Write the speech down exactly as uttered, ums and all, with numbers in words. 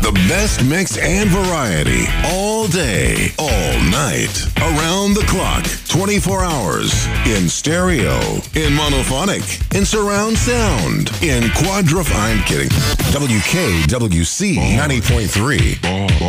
The best mix and variety all day, all night, around the clock, twenty-four hours, in stereo, in monophonic, in surround sound, in quadrif... I'm kidding. W K W C ninety point three.